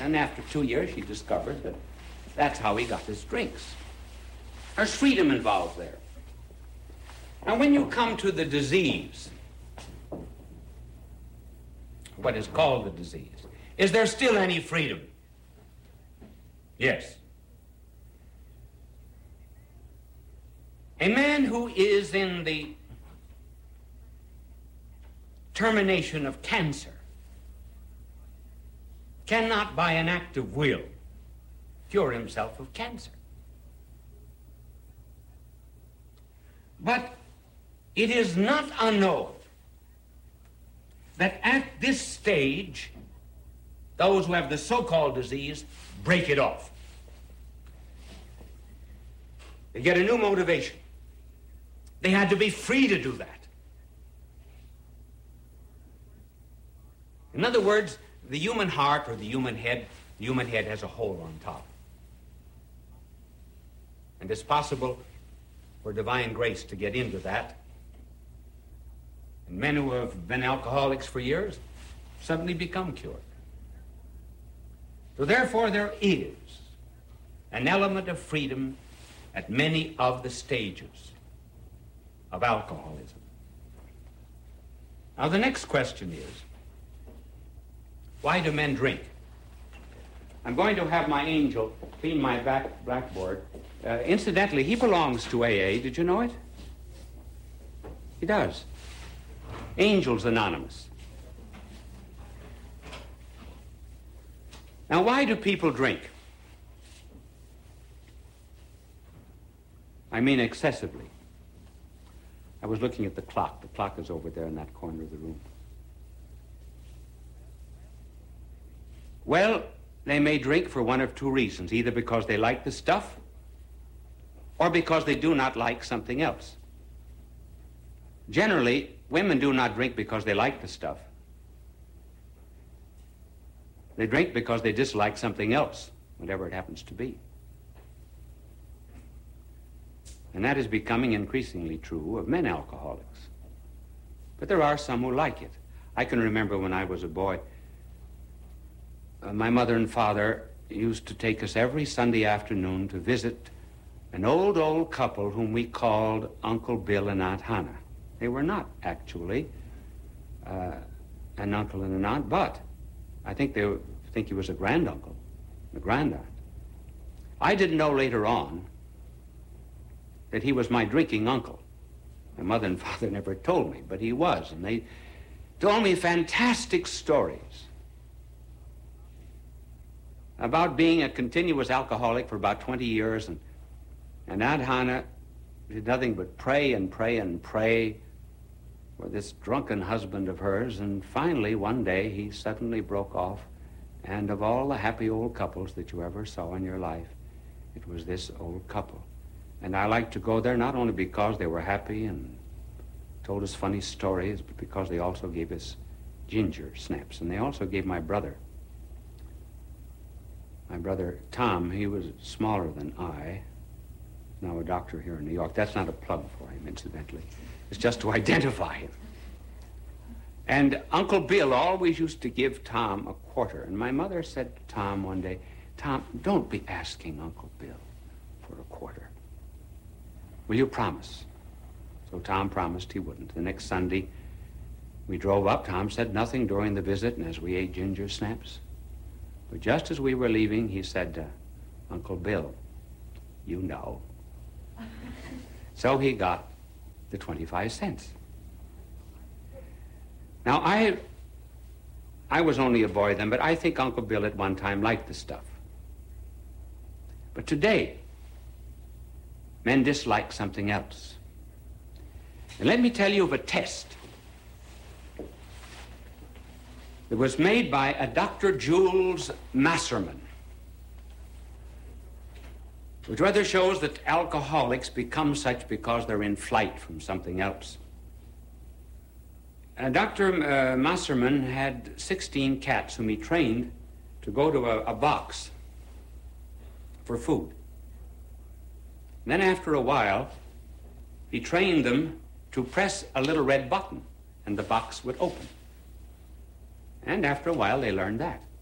And after 2 years, she discovered that that's how he got his drinks. There's freedom involved there. Now, when you come to the disease, what is called the disease, is there still any freedom? Yes. A man who is in the termination of cancer cannot, by an act of will, cure himself of cancer. But it is not unknown that at this stage, those who have the so-called disease break it off. They get a new motivation. They had to be free to do that. In other words, the human heart or the human head has a hole on top. And it's possible for divine grace to get into that. And men who have been alcoholics for years suddenly become cured. So therefore there is an element of freedom at many of the stages of alcoholism. Now the next question is, why do men drink? I'm going to have my angel clean my blackboard. Incidentally, he belongs to AA. Did you know it? He does. Angels Anonymous. Now, why do people drink? I mean excessively. I was looking at the clock. The clock is over there in that corner of the room. Well, they may drink for one of two reasons, either because they like the stuff or because they do not like something else. Generally, women do not drink because they like the stuff. They drink because they dislike something else, whatever it happens to be. And that is becoming increasingly true of men alcoholics. But there are some who like it. I can remember when I was a boy, my mother and father used to take us every Sunday afternoon to visit an old couple whom we called Uncle Bill and Aunt Hannah. They were not actually an uncle and an aunt, but I think they think he was a granduncle, a grandaunt. I didn't know later on that he was my drinking uncle. My mother and father never told me, but he was, and they told me fantastic stories about being a continuous alcoholic for about 20 years, and Aunt Hannah did nothing but pray and pray and pray for this drunken husband of hers, and finally, one day, he suddenly broke off, and of all the happy old couples that you ever saw in your life, it was this old couple. And I liked to go there not only because they were happy and told us funny stories, but because they also gave us ginger snaps, and they also gave my brother Tom, he was smaller than I, now a doctor here in New York. That's not a plug for him, incidentally. It's just to identify him. And Uncle Bill always used to give Tom a quarter. And my mother said to Tom one day, "Tom, don't be asking Uncle Bill for a quarter. Will you promise?" So Tom promised he wouldn't. The next Sunday, we drove up. Tom said nothing during the visit, and as we ate ginger snaps. But just as we were leaving, he said, "Uncle Bill, you know." So he got the 25 cents. Now, I was only a boy then, but I think Uncle Bill at one time liked the stuff. But today, men dislike something else. And let me tell you of a test that was made by a Dr. Jules Masserman, which rather shows that alcoholics become such because they're in flight from something else. Dr. Masserman had 16 cats whom he trained to go to a box for food. And then after a while, he trained them to press a little red button, and the box would open. And after a while, they learned that.